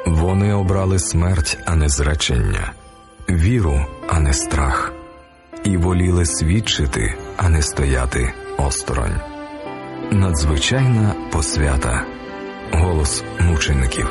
Вони обрали смерть, а не зречення, віру, а не страх, і воліли свідчити, а не стояти осторонь. Надзвичайна посвята. Голос мучеників.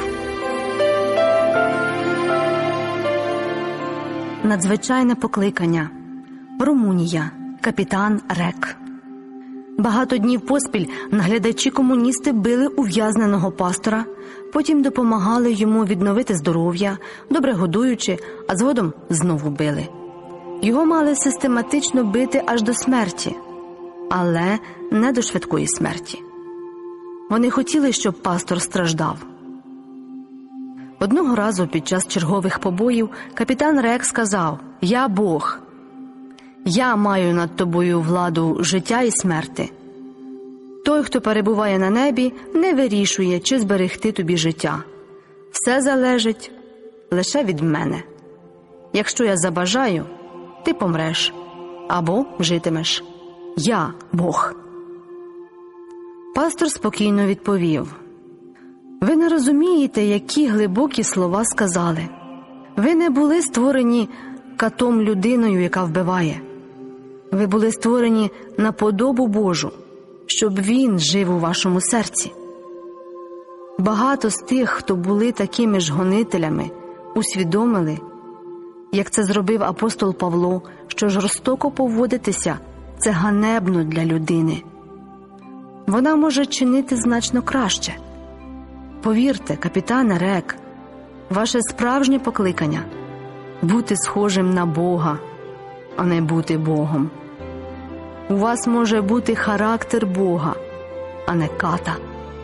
Надзвичайне покликання. Румунія. Капітан Рек. Багато днів поспіль наглядачі-комуністи били ув'язненого пастора, потім допомагали йому відновити здоров'я, добре годуючи, а згодом знову били. Його мали систематично бити аж до смерті, але не до швидкої смерті. Вони хотіли, щоб пастор страждав. Одного разу під час чергових побоїв капітан Рек сказав: «Я Бог. Я маю над тобою владу життя і смерти. Той, хто перебуває на небі, не вирішує, чи зберегти тобі життя. Все залежить лише від мене. Якщо я забажаю, ти помреш або житимеш. Я Бог». Пастор спокійно відповів: «Ви не розумієте, які глибокі слова сказали. Ви не були створені катом, людиною, яка вбиває. Ви були створені на подобу Божу, щоб Він жив у вашому серці. Багато з тих, хто були такими ж гонителями, усвідомили, як це зробив апостол Павло, що жорстоко поводитися – це ганебно для людини. Вона може чинити значно краще. Повірте, капітане Рек, ваше справжнє покликання – бути схожим на Бога, а не бути Богом. У вас може бути характер Бога, а не ката».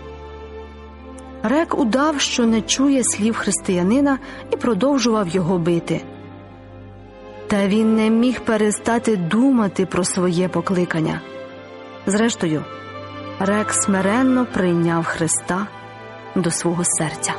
Рек удав, що не чує слів християнина, і продовжував його бити. Та він не міг перестати думати про своє покликання. Зрештою, Рек смиренно прийняв Христа до свого серця.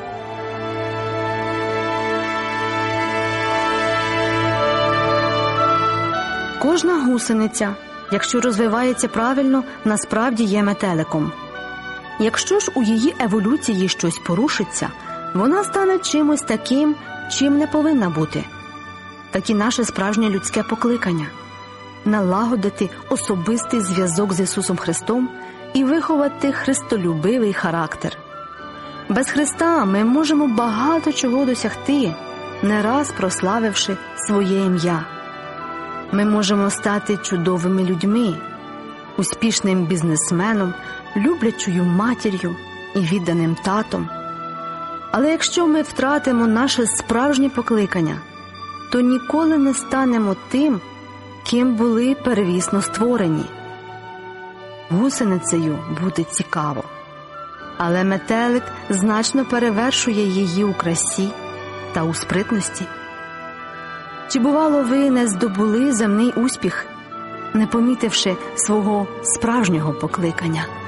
Кожна гусениця, якщо розвивається правильно, насправді є метеликом. Якщо ж у її еволюції щось порушиться, вона стане чимось таким, чим не повинна бути. Так і наше справжнє людське покликання – налагодити особистий зв'язок з Ісусом Христом і виховати христолюбивий характер. Без Христа ми можемо багато чого досягти, не раз прославивши своє ім'я. Ми можемо стати чудовими людьми, успішним бізнесменом, люблячою матір'ю і відданим татом. Але якщо ми втратимо наше справжнє покликання, то ніколи не станемо тим, ким були первісно створені. Гусеницею бути цікаво, але метелик значно перевершує її у красі та у спритності. Чи, бувало, ви не здобули земний успіх, не помітивши свого справжнього покликання?